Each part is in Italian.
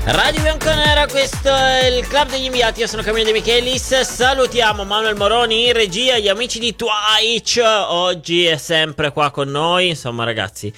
Radio Bianconera, questo è il Club degli Inviati, io sono Camillo De Michelis. Salutiamo Manuel Moroni in regia, gli amici di Twitch. Oggi è sempre qua con noi. Insomma ragazzi,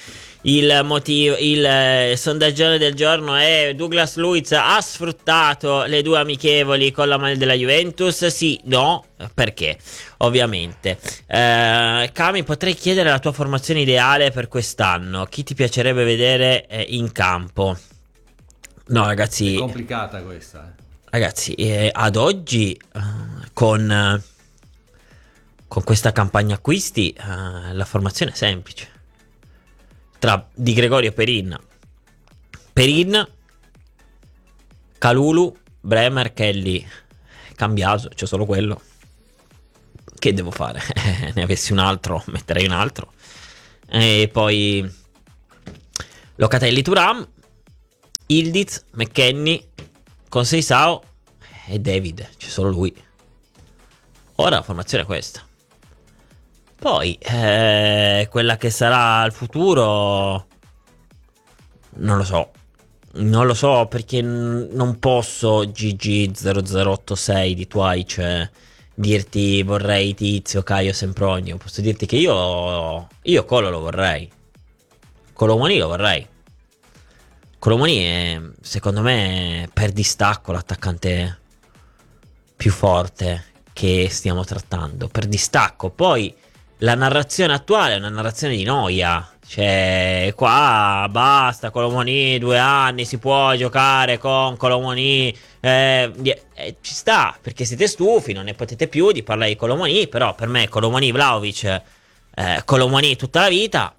il sondaggione del giorno è: Douglas Luiz ha sfruttato le due amichevoli con la maglia della Juventus? Sì, no, perché? Ovviamente Cami, potrei chiedere la tua formazione ideale per quest'anno. Chi ti piacerebbe vedere in campo? No ragazzi, è complicata questa. Ragazzi, ad oggi con questa campagna acquisti la formazione è semplice. Tra Di Gregorio e Perin, Kalulu, Bremer, Kelly, Cambiaso, c'è solo quello. Che devo fare? Ne avessi un altro, metterei un altro. E poi Locatelli, Thuram, Ildiz, McKennie, Conceição e David, c'è solo lui. Ora la formazione è questa. Poi quella che sarà il futuro non lo so perché non posso GG0086 di Twitch dirti vorrei Tizio, Caio, Sempronio. Posso dirti che io Colo lo vorrei, Colomoni lo vorrei. Colomoni è, secondo me, per distacco l'attaccante più forte che stiamo trattando, per distacco. Poi la narrazione attuale è una narrazione di noia, cioè qua basta Colomoni, 2 anni si può giocare con Colomoni, ci sta, perché siete stufi, non ne potete più di parlare di Colomoni. Però per me Colomoni, Vlahovic, Colomoni tutta la vita.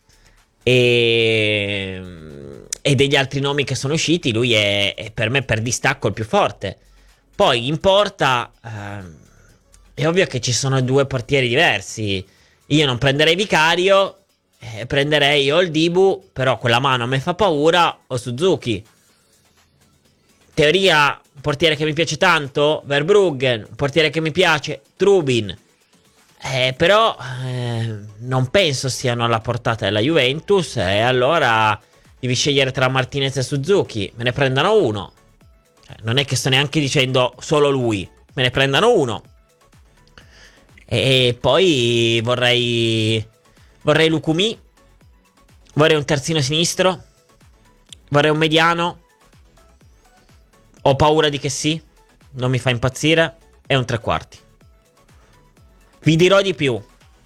E degli altri nomi che sono usciti, lui è per me per distacco il più forte. Poi in porta è ovvio che ci sono due portieri diversi. Io non prenderei Vicario, prenderei o il Dibu, però quella mano a me fa paura, o Suzuki. Teoria, un portiere che mi piace tanto, Verbruggen. Un portiere che mi piace, Trubin. Però non penso siano alla portata della Juventus, e allora devi scegliere tra Martinez e Suzuki. Me ne prendano uno. Non è che sto neanche dicendo solo lui, me ne prendano uno. E poi vorrei Lukumi, vorrei un terzino sinistro, vorrei un mediano. Ho paura di che sì, non mi fa impazzire. E un tre quarti. Vi dirò di più,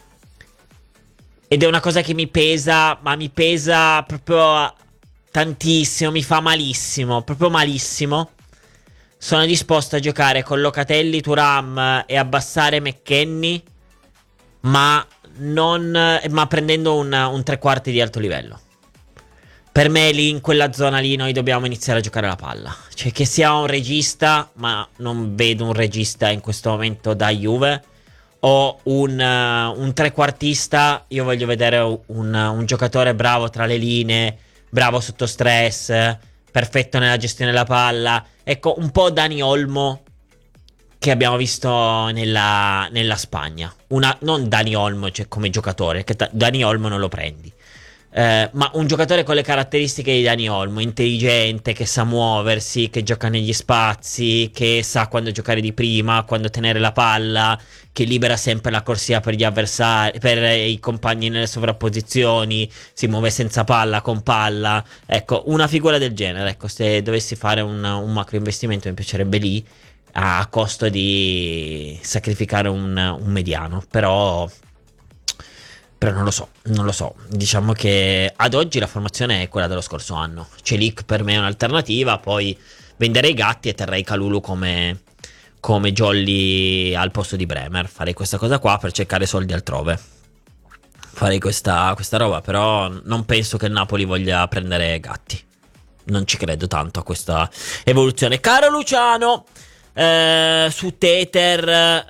ed è una cosa che mi pesa, ma mi pesa proprio tantissimo, mi fa malissimo, proprio malissimo. Sono disposto a giocare con Locatelli, Thuram e abbassare McKennie, ma prendendo un tre quarti di alto livello. Per me lì, in quella zona lì, noi dobbiamo iniziare a giocare la palla. Cioè che sia un regista, ma non vedo un regista in questo momento da Juve, o un trequartista. Io voglio vedere un giocatore bravo tra le linee, bravo sotto stress, perfetto nella gestione della palla. Ecco, un po' Dani Olmo che abbiamo visto nella Spagna. Non Dani Olmo, cioè come giocatore, che Dani Olmo non lo prendi. Ma un giocatore con le caratteristiche di Dani Olmo, intelligente, che sa muoversi, che gioca negli spazi, che sa quando giocare di prima, quando tenere la palla, che libera sempre la corsia per gli avversari, per i compagni nelle sovrapposizioni, si muove senza palla, con palla. Ecco, una figura del genere. Ecco, se dovessi fare un macro investimento mi piacerebbe lì, a costo di sacrificare un mediano. Però non lo so. Diciamo che ad oggi la formazione è quella dello scorso anno. Celik per me è un'alternativa. Poi venderei Gatti e terrei Kalulu come Jolly al posto di Bremer. Farei questa cosa qua per cercare soldi altrove. Farei questa roba. Però non penso che il Napoli voglia prendere Gatti. Non ci credo tanto a questa evoluzione. Caro Luciano, su Tether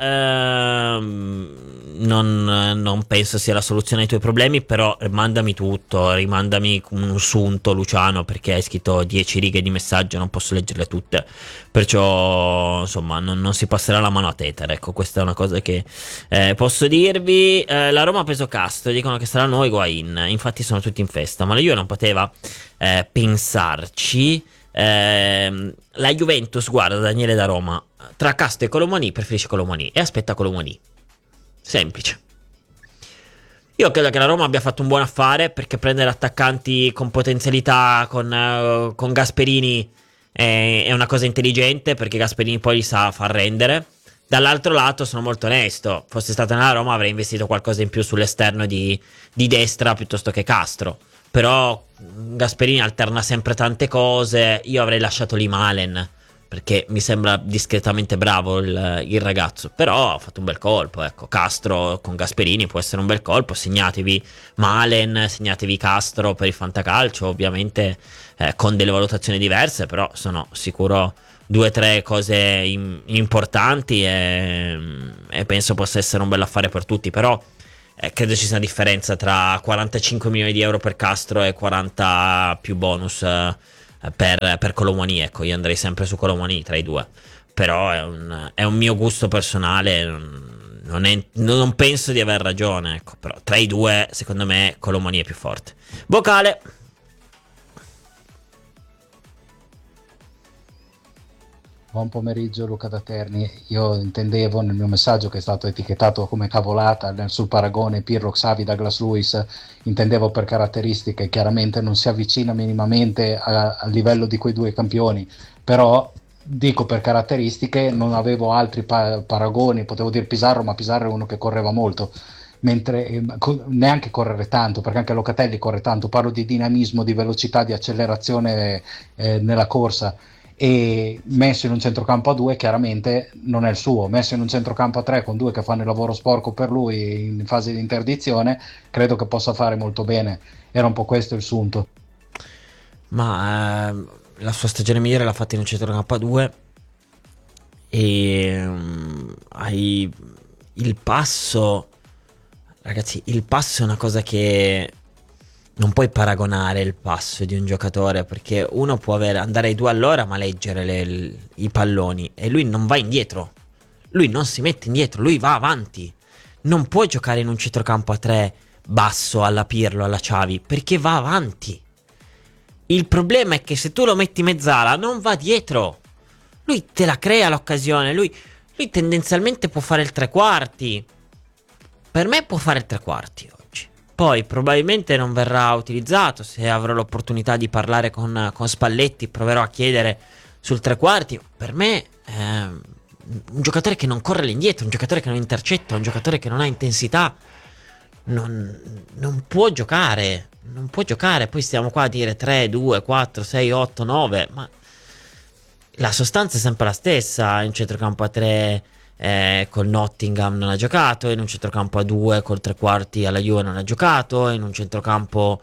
non penso sia la soluzione ai tuoi problemi, però rimandami tutto, rimandami un sunto, Luciano, perché hai scritto 10 righe di messaggio, non posso leggerle tutte, perciò insomma non si passerà la mano a Tether. Ecco, questa è una cosa che posso dirvi. La Roma ha preso Castro, dicono che saranno Higuain, infatti sono tutti in festa, ma la Juve non poteva pensarci. La Juventus, guarda, Daniele da Roma, tra Castro e Colomani preferisce Colomani e aspetta Colomani. Semplice. Io credo che la Roma abbia fatto un buon affare, perché prendere attaccanti con potenzialità con Gasperini è una cosa intelligente, perché Gasperini poi li sa far rendere. Dall'altro lato sono molto onesto, fosse stata nella Roma avrei investito qualcosa in più sull'esterno di destra piuttosto che Castro. Però Gasperini alterna sempre tante cose, io avrei lasciato lì Malen, perché mi sembra discretamente bravo il ragazzo. Però ha fatto un bel colpo, ecco. Castro con Gasperini può essere un bel colpo. Segnatevi Malen, segnatevi Castro per il fantacalcio, ovviamente con delle valutazioni diverse, però sono sicuro due o tre cose importanti, e penso possa essere un bel affare per tutti. Però credo ci sia una differenza tra 45 milioni di euro per Castro e 40 più bonus per Colomani. Ecco, io andrei sempre su Colomani tra i due. Però è un mio gusto personale. Non penso di aver ragione, ecco. Però tra i due, secondo me, Colomani è più forte. Vocale. Buon pomeriggio Luca da Terni, io intendevo nel mio messaggio, che è stato etichettato come cavolata sul paragone Pirlo, Xavi, Douglas Luiz, intendevo per caratteristiche. Chiaramente non si avvicina minimamente al livello di quei due campioni, però dico per caratteristiche, non avevo altri paragoni. Potevo dire Pizarro, ma Pizarro è uno che correva molto, mentre neanche correre tanto, perché anche Locatelli corre tanto. Parlo di dinamismo, di velocità, di accelerazione nella corsa. E messo in un centrocampo a due chiaramente non è il suo. Messo in un centrocampo a tre con due che fanno il lavoro sporco per lui in fase di interdizione, credo che possa fare molto bene. Era un po' questo il sunto. Ma la sua stagione migliore l'ha fatta in un centrocampo a 2. E hai il passo. Ragazzi, il passo è una cosa che non puoi paragonare il passo di un giocatore, perché uno può andare ai due all'ora ma leggere i palloni, e lui non va indietro. Lui non si mette indietro, lui va avanti. Non puoi giocare in un centrocampo a 3 basso alla Pirlo, alla Xavi, perché va avanti. Il problema è che se tu lo metti mezzala non va dietro. Lui te la crea l'occasione. Lui tendenzialmente può fare il tre quarti. Per me può fare il tre quarti oggi. Poi probabilmente non verrà utilizzato. Se avrò l'opportunità di parlare con Spalletti, proverò a chiedere sul tre quarti. Per me è un giocatore che non corre all'indietro, un giocatore che non intercetta, un giocatore che non ha intensità. Non può giocare. Non può giocare. Poi stiamo qua a dire 3, 2, 4, 6, 8, 9. Ma la sostanza è sempre la stessa. In centrocampo a 3 col Nottingham non ha giocato. In un centrocampo a 2 col tre quarti alla Juve non ha giocato. In un centrocampo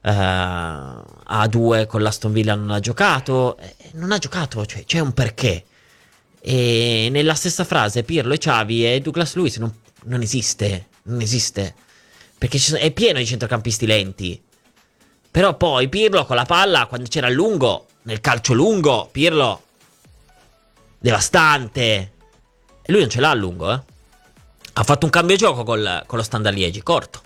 a 2 con l'Aston Villa non ha giocato. Non ha giocato, cioè c'è un perché. E nella stessa frase Pirlo e Xavi e Douglas Luiz non esiste. Non esiste. Perché è pieno di centrocampisti lenti. Però poi Pirlo con la palla, quando c'era il lungo, nel calcio lungo, Pirlo devastante. E lui non ce l'ha a lungo, eh. Ha fatto un cambio gioco con lo Standard Liegi, corto.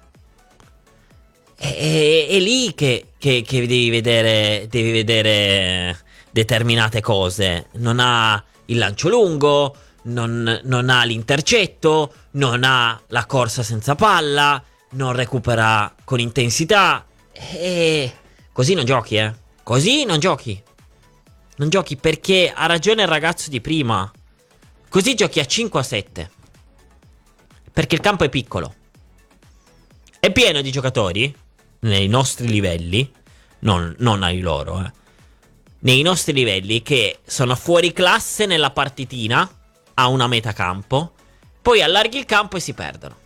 È lì che devi vedere determinate cose. Non ha il lancio lungo, non ha l'intercetto, non ha la corsa senza palla, non recupera con intensità. E così non giochi, eh. Così non giochi. Non giochi, perché ha ragione il ragazzo di prima. Così giochi a 5 a 7. Perché il campo è piccolo. È pieno di giocatori nei nostri livelli, non ai loro, nei nostri livelli, che sono fuori classe nella partitina a una metà campo, poi allarghi il campo e si perdono.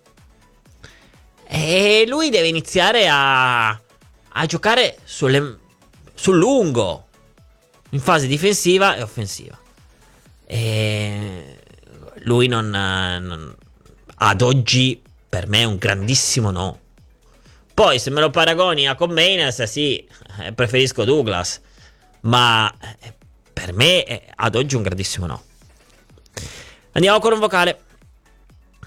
E lui deve iniziare a giocare sul lungo, in fase difensiva e offensiva. E lui ad oggi per me è un grandissimo no. Poi se me lo paragoni a Commeines, sì, preferisco Douglas, ma per me è ad oggi un grandissimo no. Andiamo con un vocale.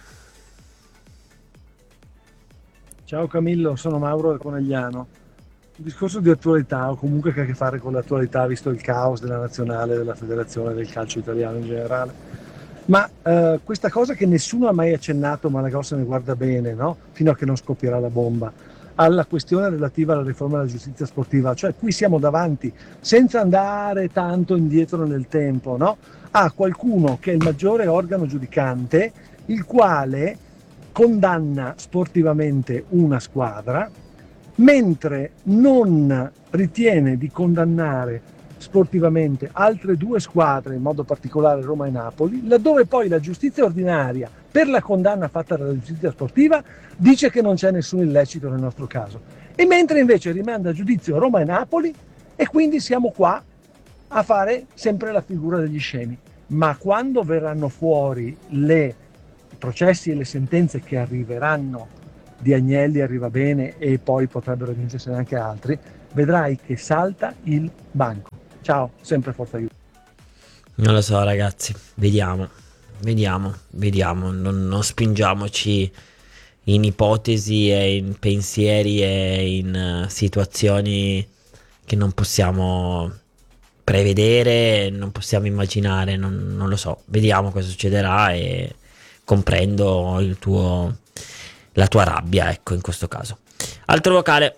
Ciao Camillo, sono Mauro da Conegliano. un discorso di attualità o comunque che ha a che fare con l'attualità, visto il caos della nazionale, della federazione, del calcio italiano in generale. Ma questa cosa che nessuno ha mai accennato, ma la cosa ne guarda bene, no? Fino a che non scoppierà la bomba, alla questione relativa alla riforma della giustizia sportiva, cioè qui siamo davanti, senza andare tanto indietro nel tempo, no? A qualcuno che è il maggiore organo giudicante, il quale condanna sportivamente una squadra, mentre non ritiene di condannare sportivamente altre due squadre, in modo particolare Roma e Napoli, laddove poi la giustizia ordinaria, per la condanna fatta dalla giustizia sportiva, dice che non c'è nessun illecito nel nostro caso. E mentre invece rimanda a giudizio Roma e Napoli, e quindi siamo qua a fare sempre la figura degli scemi. Ma quando verranno fuori i processi e le sentenze che arriveranno di Agnelli, arriva bene, e poi potrebbero aggiungersene anche altri, vedrai che salta il banco. Ciao, sempre Forza Juve. Non lo so, ragazzi, vediamo, non spingiamoci in ipotesi e in pensieri e in situazioni che non possiamo prevedere, non possiamo immaginare, non lo so, vediamo cosa succederà e comprendo la tua rabbia, ecco, in questo caso. Altro vocale.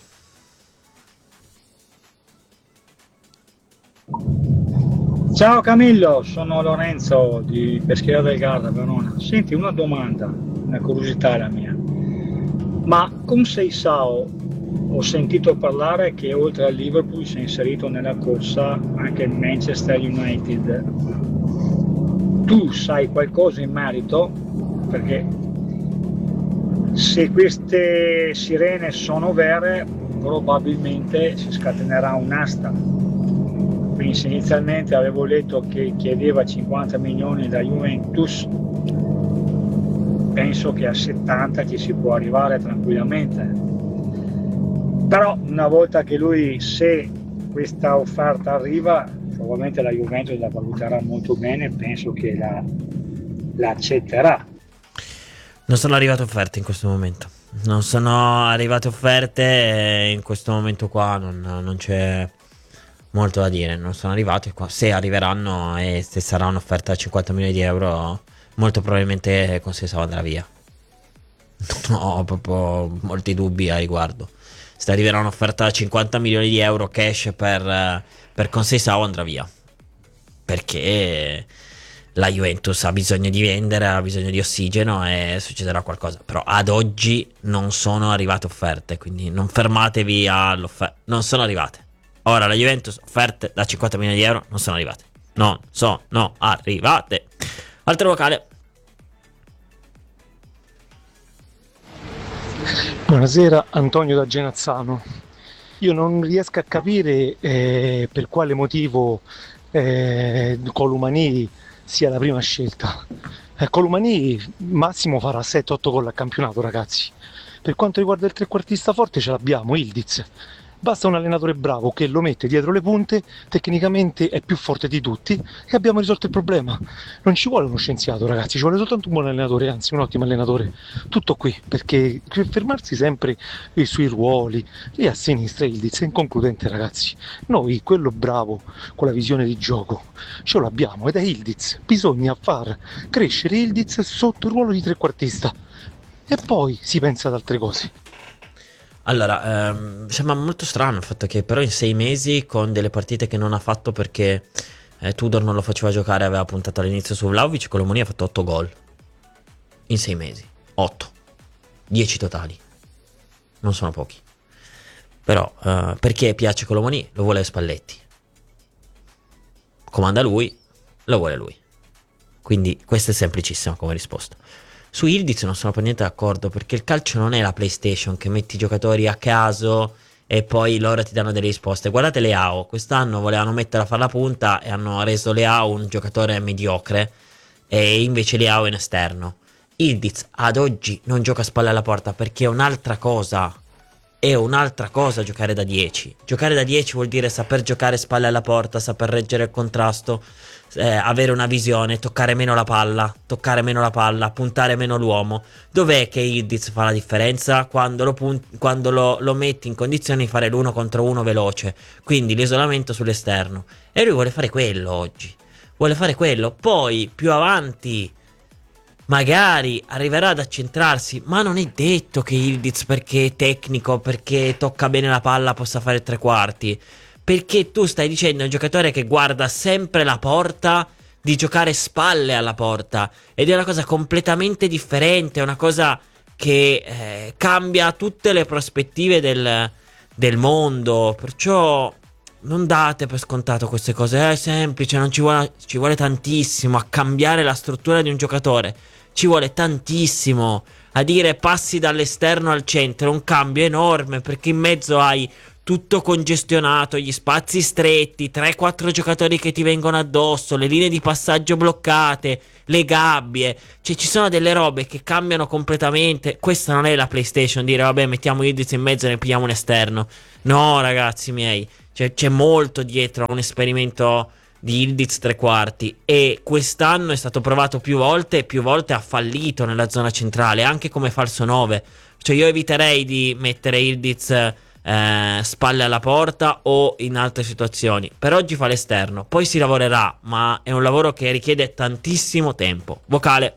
Ciao Camillo, sono Lorenzo di Peschiera del Garda, Verona. Senti, una domanda, una curiosità la mia. Ma con Seisao ho sentito parlare che oltre al Liverpool si è inserito nella corsa anche il Manchester United. Tu sai qualcosa in merito? Perché se queste sirene sono vere, probabilmente si scatenerà un'asta. Quindi inizialmente avevo letto che chiedeva 50 milioni da Juventus, penso che a 70 ci si può arrivare tranquillamente. Però una volta che lui, se questa offerta arriva, probabilmente la Juventus la valuterà molto bene, penso che la accetterà. Non sono arrivate offerte in questo momento. Non sono arrivate offerte e in questo momento qua non c'è molto da dire. Non sono arrivate qua. Se arriveranno e se sarà un'offerta da 50 milioni di euro, molto probabilmente Conceição andrà via. Non ho proprio molti dubbi a riguardo. Se arriverà un'offerta da 50 milioni di euro cash per Conceição, andrà via. Perché la Juventus ha bisogno di vendere, ha bisogno di ossigeno e succederà qualcosa. Però ad oggi non sono arrivate offerte, quindi non fermatevi all'offerta. Non sono arrivate. Ora la Juventus, offerte da 50 milioni di euro, non sono arrivate. Non sono arrivate. Altro vocale. Buonasera, Antonio da Genazzano. Io non riesco a capire per quale motivo Colomani sia la prima scelta. Colomani massimo farà 7-8 gol al campionato, ragazzi. Per quanto riguarda il trequartista forte ce l'abbiamo, Ildiz. Basta un allenatore bravo che lo mette dietro le punte, tecnicamente è più forte di tutti e abbiamo risolto il problema. Non ci vuole uno scienziato, ragazzi, ci vuole soltanto un buon allenatore, anzi un ottimo allenatore. Tutto qui, perché fermarsi sempre sui ruoli, lì a sinistra Ildiz è inconcludente, ragazzi. Noi, quello bravo, con la visione di gioco, ce l'abbiamo ed è Ildiz. Bisogna far crescere Ildiz sotto il ruolo di trequartista e poi si pensa ad altre cose. Allora, sembra molto strano il fatto che però in 6 mesi con delle partite che non ha fatto perché Tudor non lo faceva giocare, aveva puntato all'inizio su Vlahovic, Colomoni ha fatto 8 gol in 6 mesi, 8, 10 totali, non sono pochi. Però perché piace Colomoni? Lo vuole Spalletti, comanda lui, lo vuole lui. Quindi questa è semplicissima come risposta. Su Ildiz non sono per niente d'accordo, perché il calcio non è la PlayStation che metti i giocatori a caso e poi loro ti danno delle risposte. Guardate Leao, quest'anno volevano mettere a fare la punta e hanno reso Leao un giocatore mediocre e invece Leao è un esterno. Ildiz ad oggi non gioca a spalle alla porta perché è un'altra cosa. è un'altra cosa giocare da 10. Giocare da 10 vuol dire saper giocare spalle alla porta, saper reggere il contrasto, avere una visione, toccare meno la palla, puntare meno l'uomo. Dov'è che Ildiz fa la differenza? Quando lo metti in condizione di fare l'1 contro 1 veloce, quindi l'isolamento sull'esterno. E lui vuole fare quello oggi. Vuole fare quello. Poi più avanti magari arriverà ad accentrarsi, ma non è detto che Ildiz, perché è tecnico, perché tocca bene la palla, possa fare tre quarti. Perché tu stai dicendo a un giocatore che guarda sempre la porta di giocare spalle alla porta. Ed è una cosa completamente differente, è una cosa che cambia tutte le prospettive del mondo. Perciò non date per scontato queste cose. È semplice, non ci vuole tantissimo a cambiare la struttura di un giocatore. Ci vuole tantissimo a dire passi dall'esterno al centro, un cambio enorme, perché in mezzo hai tutto congestionato, gli spazi stretti, 3-4 giocatori che ti vengono addosso, le linee di passaggio bloccate, le gabbie. Cioè ci sono delle robe che cambiano completamente. Questa non è la PlayStation, dire vabbè mettiamo Ildiz in mezzo e ne pigliamo un esterno. No ragazzi miei, c'è molto dietro a un esperimento di Ildiz tre quarti, e quest'anno è stato provato più volte e più volte ha fallito nella zona centrale, anche come falso 9. Cioè io eviterei di mettere Ildiz spalle alla porta o in altre situazioni. Per oggi fa l'esterno, poi si lavorerà, ma è un lavoro che richiede tantissimo tempo. Vocale.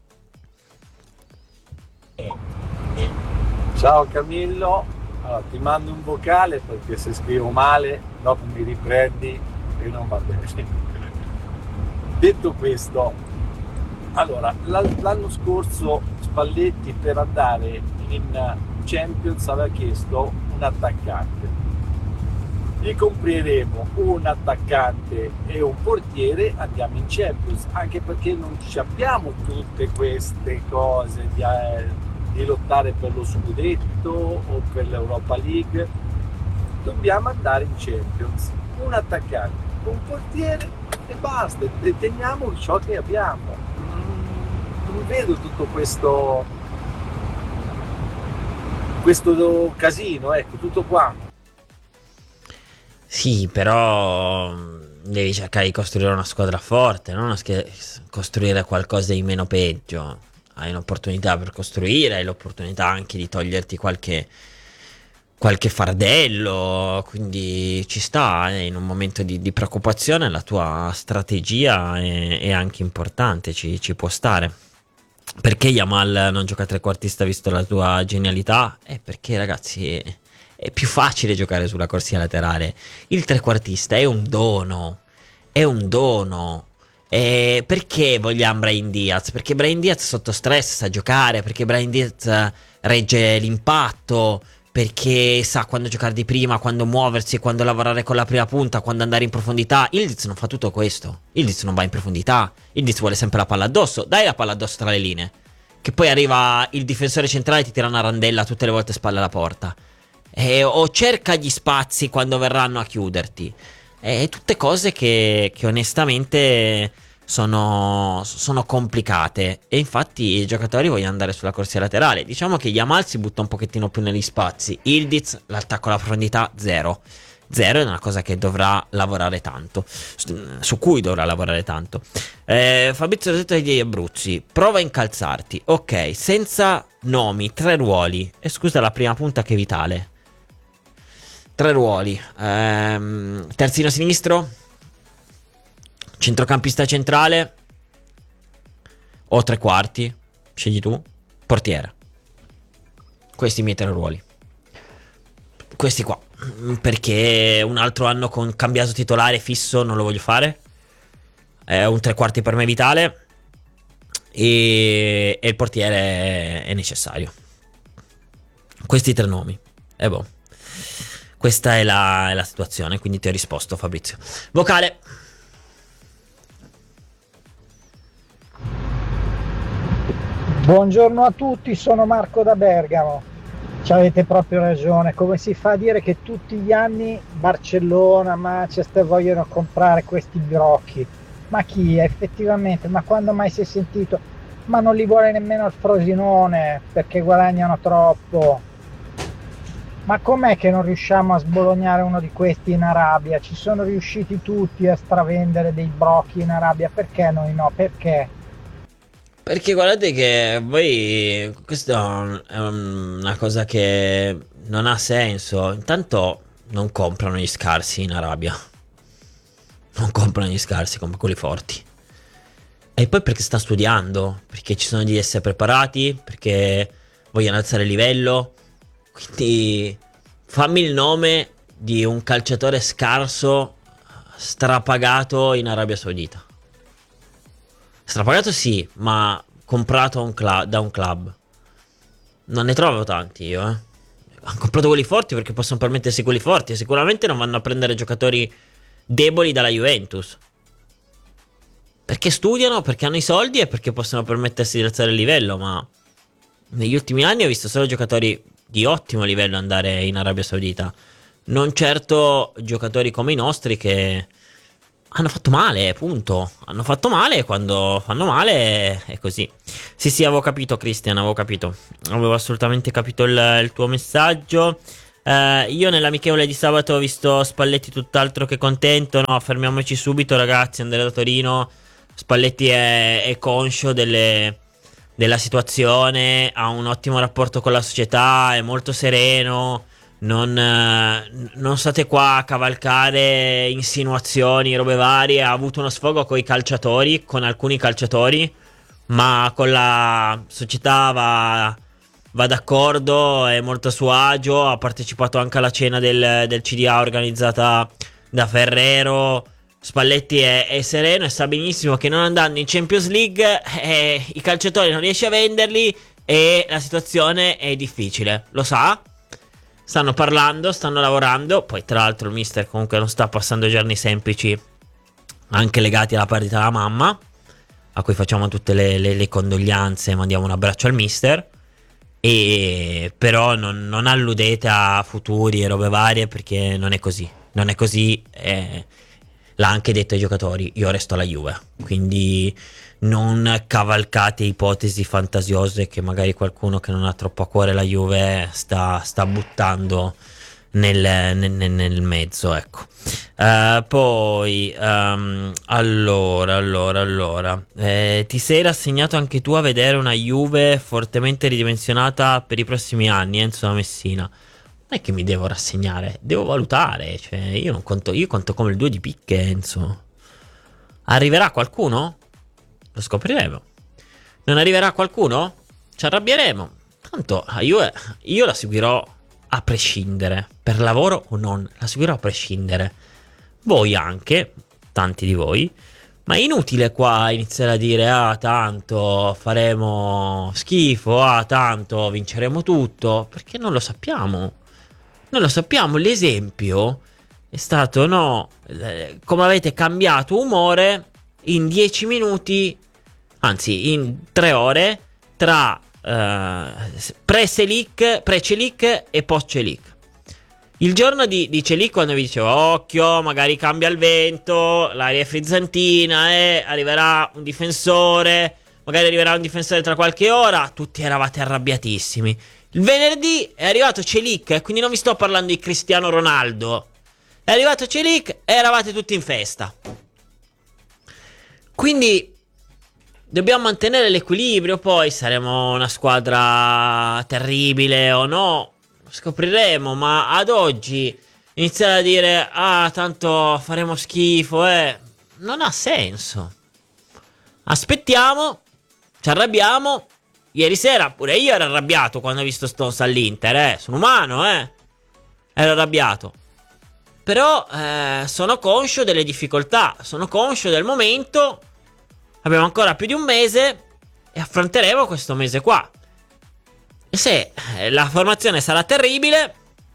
Ciao Camillo, allora, ti mando un vocale perché se scrivo male dopo mi riprendi e non va bene. Detto questo, allora l'anno scorso Spalletti per andare in Champions aveva chiesto un attaccante. Gli compreremo un attaccante e un portiere, andiamo in Champions, anche perché non ci abbiamo tutte queste cose di lottare per lo scudetto o per l'Europa League. Dobbiamo andare in Champions. Un attaccante, un portiere e basta, e teniamo ciò che abbiamo. Non vedo tutto questo casino, ecco, tutto qua. Sì, però devi cercare di costruire una squadra forte, non costruire qualcosa di meno peggio. Hai un'opportunità per costruire, hai l'opportunità anche di toglierti qualche fardello, quindi ci sta, in un momento di preoccupazione la tua strategia è anche importante, ci può stare. Perché Yamal non gioca trequartista visto la tua genialità? Perché ragazzi è più facile giocare sulla corsia laterale. Il trequartista è un dono, perché vogliamo Brahim Diaz? Perché Brahim Diaz sotto stress sa giocare, perché Brahim Diaz regge l'impatto, perché sa quando giocare di prima, quando muoversi, quando lavorare con la prima punta, quando andare in profondità. Ildiz non fa tutto questo. Ildiz non va in profondità. Ildiz vuole sempre la palla addosso. Dai la palla addosso tra le linee, che poi arriva il difensore centrale e ti tira una randella tutte le volte spalle alla porta. O cerca gli spazi quando verranno a chiuderti. Tutte cose che onestamente sono complicate, e infatti i giocatori vogliono andare sulla corsia laterale. Diciamo che Yamal si butta un pochettino più negli spazi. Ildiz, l'attacco alla profondità, zero, è una cosa che dovrà lavorare tanto, su cui dovrà lavorare tanto. Fabrizio Rosetto degli Abruzzi: prova a incalzarti. Ok, senza nomi, 3 ruoli, e scusa la prima punta che è vitale. 3 ruoli, terzino sinistro, centrocampista centrale o tre quarti, scegli tu, portiere. Questi i miei 3 ruoli. Questi qua, perché un altro anno con cambiato titolare fisso non lo voglio fare. Un tre quarti per me è vitale, e il portiere è necessario. Questi 3 nomi, e boh. Questa è la situazione, quindi ti ho risposto, Fabrizio. Vocale. Buongiorno a tutti, sono Marco da Bergamo. Ci avete proprio ragione, come si fa a dire che tutti gli anni Barcellona, Manchester vogliono comprare questi brocchi? Ma chi effettivamente? Ma quando mai si è sentito? Ma non li vuole nemmeno il Frosinone perché guadagnano troppo. Ma com'è che non riusciamo a sbolognare uno di questi in Arabia? Ci sono riusciti tutti a stravendere dei brocchi in Arabia, perché noi no? Perché? Perché guardate che voi, questa è una cosa che non ha senso. Intanto non comprano gli scarsi in Arabia. Non comprano gli scarsi come quelli forti. E poi perché sta studiando, perché ci sono di essere preparati, perché vogliono alzare il livello. Quindi fammi il nome di un calciatore scarso strapagato in Arabia Saudita. Strapagato sì, ma comprato da un club. Non ne trovo tanti io, eh. Hanno comprato quelli forti perché possono permettersi quelli forti. E sicuramente non vanno a prendere giocatori deboli dalla Juventus. Perché studiano, perché hanno i soldi e perché possono permettersi di alzare il livello. Ma negli ultimi anni ho visto solo giocatori di ottimo livello andare in Arabia Saudita. Non certo giocatori come i nostri che hanno fatto male, punto. Hanno fatto male e quando fanno male è così. Sì, avevo capito, Christian, avevo capito. Avevo assolutamente capito il tuo messaggio. Io nell'amichevole di sabato ho visto Spalletti tutt'altro che contento. No, fermiamoci subito, ragazzi. Andrea da Torino. Spalletti è conscio della situazione, ha un ottimo rapporto con la società, è molto sereno. Non state qua a cavalcare insinuazioni, robe varie. Ha avuto uno sfogo con i calciatori, con alcuni calciatori, ma con la società va d'accordo, è molto a suo agio. Ha partecipato anche alla cena del CDA organizzata da Ferrero. Spalletti è sereno e sa benissimo che non andando in Champions League i calciatori non riesce a venderli e la situazione è difficile. Lo sa? Stanno parlando, stanno lavorando. Poi tra l'altro il mister comunque non sta passando giorni semplici, anche legati alla perdita della mamma, a cui facciamo tutte le condoglianze, mandiamo un abbraccio al mister. E però non alludete a futuri e robe varie, perché non è così. Non è così. L'ha anche detto ai giocatori: io resto alla Juve. Quindi non cavalcate ipotesi fantasiose che magari qualcuno che non ha troppo a cuore la Juve sta buttando nel mezzo, ecco. Poi allora ti sei rassegnato anche tu a vedere una Juve fortemente ridimensionata per i prossimi anni, Enzo da Messina? Non è che mi devo rassegnare, devo valutare. Cioè, io conto come il 2 di picche, Enzo. Arriverà qualcuno? Lo scopriremo. Non arriverà qualcuno? Ci arrabbieremo. Tanto io la seguirò a prescindere. Per lavoro o non, la seguirò a prescindere. Voi anche, tanti di voi. Ma è inutile qua iniziare a dire: ah, tanto faremo schifo, ah, tanto vinceremo tutto. Perché non lo sappiamo. Non lo sappiamo. L'esempio è stato, no, come avete cambiato umore in 10 minuti, anzi in 3 ore, tra pre-Celic e post-Celic. Il giorno di Celic, quando vi dicevo occhio, magari cambia il vento, l'aria è frizzantina, arriverà un difensore, magari arriverà un difensore tra qualche ora, tutti eravate arrabbiatissimi. Il venerdì è arrivato Celic, quindi non vi sto parlando di Cristiano Ronaldo. È arrivato Celic e eravate tutti in festa. Quindi dobbiamo mantenere l'equilibrio. Poi saremo una squadra terribile o no, scopriremo. Ma ad oggi iniziare a dire: ah, tanto faremo schifo, non ha senso. Aspettiamo, ci arrabbiamo. Ieri sera pure io ero arrabbiato quando ho visto Stones all'Inter, sono umano, ero arrabbiato. Però sono conscio delle difficoltà, sono conscio del momento. Abbiamo ancora più di un mese e affronteremo questo mese qua. E se la formazione sarà terribile,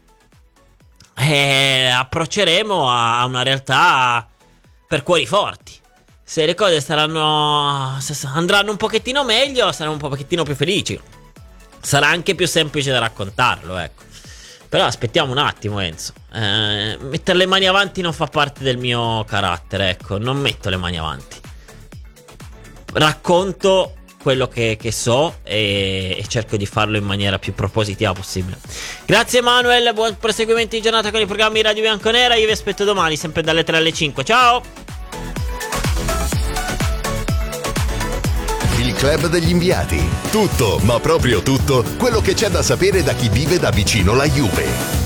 approcceremo a una realtà per cuori forti. Se le cose andranno un pochettino meglio, saremo un pochettino più felici. Sarà anche più semplice da raccontarlo, ecco. Però aspettiamo un attimo, Enzo. Mettere le mani avanti non fa parte del mio carattere, ecco. Non metto le mani avanti. Racconto quello che so e cerco di farlo in maniera più propositiva possibile. Grazie Manuel, buon proseguimento di giornata con i programmi Radio Bianconera. Io vi aspetto domani sempre dalle 3 alle 5. Ciao! Il Club degli Inviati. Tutto, ma proprio tutto, quello che c'è da sapere da chi vive da vicino la Juve.